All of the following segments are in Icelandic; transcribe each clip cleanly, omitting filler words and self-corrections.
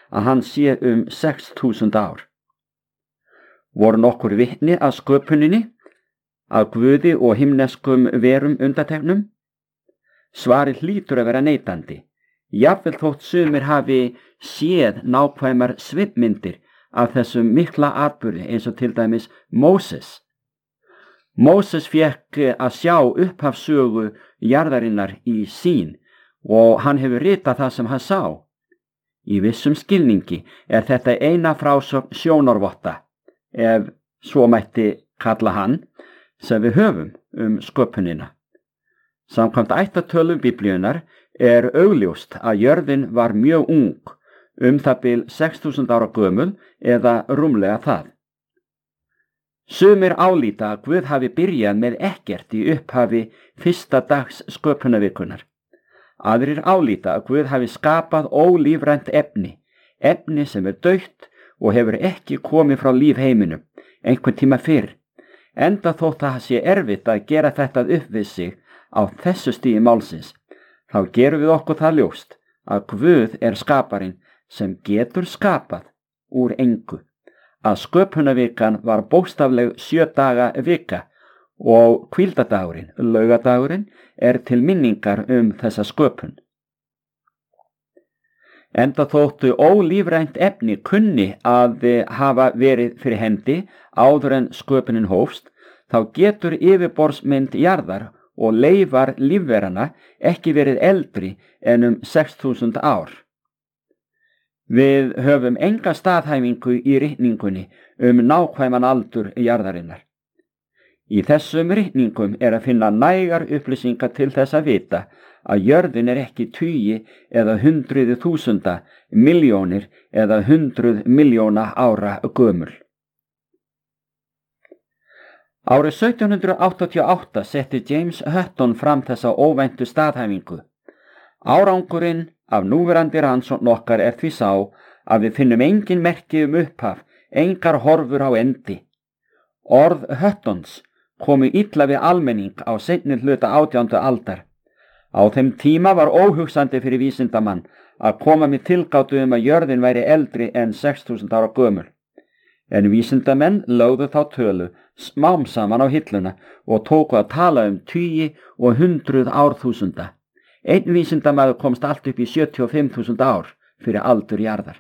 að hann sé 6.000 ár. Voru nokkur vitni að sköpuninni, að Guði og himneskum verum undanteknum? Svarið hlýtur að vera neitandi. Jafnvel þótt sumir hafi séð nákvæmar svipmyndir af þessum mikla atburði eins og til dæmis Móses. Móses fékk að sjá upphafssögu jarðarinnar í sýn og hann hefur ritað það sem hann sá. Í vissum skilningi er þetta eina frásögn sjónarvotta, ef svo mætti kalla hann, sem við höfum sköpunina. Samkvæmt ættartölum Biblíunnar er augljóst að jörðin var mjög ung, það bil 6.000 ára gömul eða rúmlega það. Sumir álíta að Guð hafi byrjað með ekkert í upphafi fyrsta dags sköpunarvikunar. Aðrir álíta að Guð hafi skapað ólífrænt efni sem er dautt og hefur ekki komið frá lífheiminum einhvern tíma fyrr, enda þótt það sé erfitt að gera þetta upp við sig á þessu stigi málsins. Þá gerum við okkur það ljóst að Guð er skaparinn sem getur skapað úr engu, að sköpunarvikan var bókstafleg 7 daga vika og hvíldardagurinn, laugadagurinn, er til minningar þessa sköpun. Enda þóttu ólífrænt efni kunni að hafa verið fyrir hendi áður en sköpunin hófst, þá getur yfirborðsmynd jarðar og leifar lífverana ekki verið eldri en 6.000 ár. Við höfum enga staðhæfingu í ritningunni nákvæman aldur jarðarinnar. Í þessum ritningum er að finna nægar upplýsingar til þess að vita að jörðin er ekki tugi eða hundruð þúsunda, milljónir eða 100 milljóna ára gömul. Árið 1788 setti James Hutton fram þessa óvæntu staðhæfingu. Árangurinn af núverandi rannsókn okkar er því sá að við finnum engin merki upphaf, engar horfur á endi. Orð Huttons komu illa við almenning á seinni hluta 18. aldar. Á þeim tíma var óhugsandi fyrir vísindamann að koma með tilgátu að jörðin væri eldri en 6.000 ára gömul. En vísindamenn lögðu þá tölu smám saman á hilluna og tóku að tala tugi og 100 árþúsunda. Einn vísindamaður komst allt upp í 75.000 ár fyrir aldur jarðar.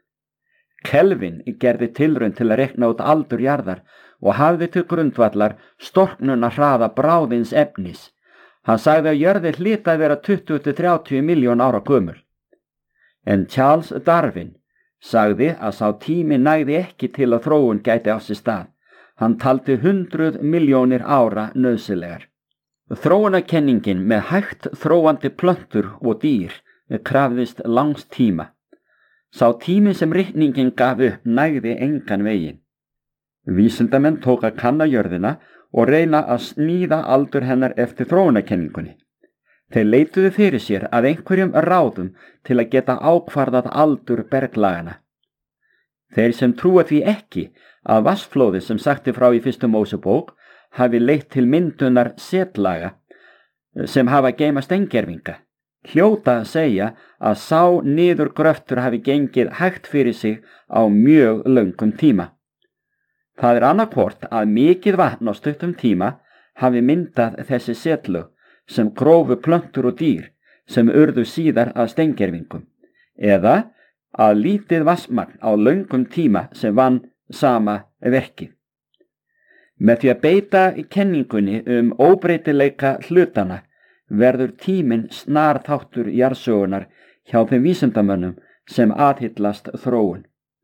Kelvin gerði tilraun til að reikna út aldur jarðar og hafði til grundvallar storknuna hraða bráðins efnis. Hann sagði að jörðin hlyti að vera 20-30 miljón ára gömul. En Charles Darwin sagði að sá tími nægði ekki til að þróun gæti á sér stað. Hann taldi 100 milljónir ára nauðsynlegar. Þróunarkenningin með hægt þróandi plöntur og dýr krafðist langs tíma. Sá tími sem ritningin gaf upp nægði engan veginn. Vísindamenn tók að kanna jörðina og reyna að sníða aldur hennar eftir þróunarkenningunni. Þeir leituðu fyrir sér að einhverjum ráðum til að geta ákvarðað aldur berglagana. Þeir sem trúa því ekki að vatnsflóðið sem sagti frá í fyrstu Mósebók hafi leitt til myndunar setlaga sem hafa geyma steingervinga, hljóta að segja að sá niðurgröftur hafi gengið hægt fyrir sig á mjög löngum tíma. Það er annarkvort að mikið vatn á stuttum tíma hafi myndað þessi setlög sem grófu plöntur og dýr sem urðu síðar að steingervingum, eða að lítið vatnsmagn á löngum tíma sem vann sama verkið. Með því að beita kenningunni óbreytileika hlutana verður tíminn snar þáttur jarðsögunar hjá þeim vísindamönnum sem aðhyllast þróun.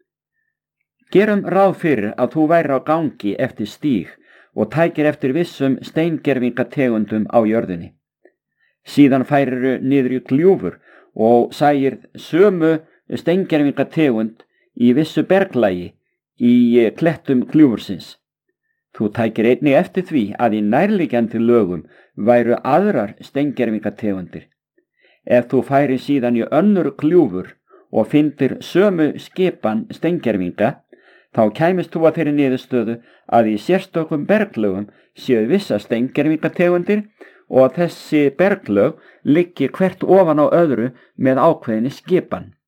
Gerum ráð fyrir að þú væri á gangi eftir stíg og tækir eftir vissum steingervingategundum á jörðinni. Síðan færirðu niður í gljúfur og sæir sömu steingervingategund í vissu berglagi í klettum gljúfursins. Þú tækir einnig eftir því að í nærliggjandi lögum væru aðrar steingervingategundir. Ef þú færir síðan í önnur gljúfur og fyndir sömu skipan steingervinga, þá kæmist þú að þeirri niðurstöðu að í sérstökum berglögum séu vissa steingervingategundir og að þessi berglög liggi hvert ofan á öðru með ákveðinni skipan.